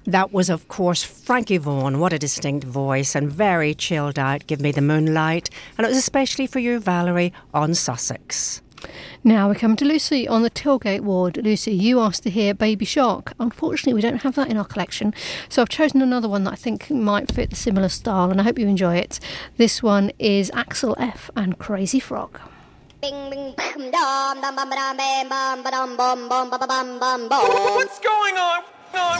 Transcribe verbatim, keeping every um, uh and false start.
That was, of course, Frankie Vaughan. What a distinct voice and very chilled out. Give Me the Moonlight. And it was especially for you, Valerie, on Sussex. Now we come to Lucy on the tailgate ward. Lucy, you asked to hear Baby Shark. Unfortunately, we don't have that in our collection, so I've chosen another one that I think might fit the similar style, and I hope you enjoy it. This one is Axel F and Crazy Frog. What's going on?